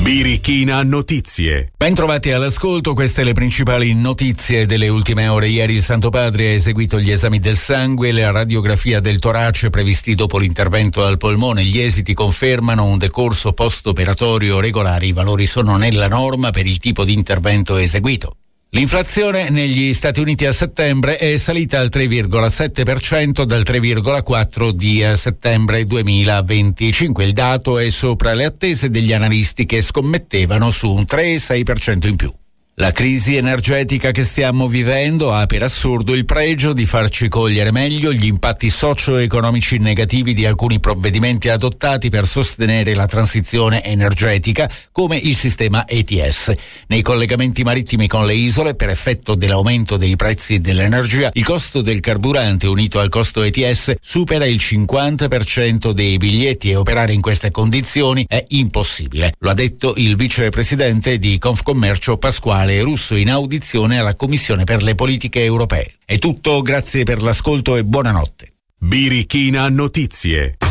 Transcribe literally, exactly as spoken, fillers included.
Birichina Notizie. Bentrovati all'ascolto, queste le principali notizie delle ultime ore. Ieri il Santo Padre ha eseguito gli esami del sangue e la radiografia del torace previsti dopo l'intervento al polmone. Gli esiti confermano un decorso post-operatorio regolare. I valori sono nella norma per il tipo di intervento eseguito. L'inflazione negli Stati Uniti a settembre è salita al tre virgola sette per cento dal tre virgola quattro per cento di settembre duemilaventicinque. Il dato è sopra le attese degli analisti che scommettevano su un tre virgola sei per cento in più. La crisi energetica che stiamo vivendo ha per assurdo il pregio di farci cogliere meglio gli impatti socio-economici negativi di alcuni provvedimenti adottati per sostenere la transizione energetica, come il sistema E T S. Nei collegamenti marittimi con le isole, per effetto dell'aumento dei prezzi dell'energia, il costo del carburante unito al costo E T S supera il cinquanta per cento dei biglietti e operare in queste condizioni è impossibile. Lo ha detto il vicepresidente di Confcommercio Pasquale Russo in audizione alla Commissione per le politiche europee. È tutto, grazie per l'ascolto e buonanotte. Birichina Notizie.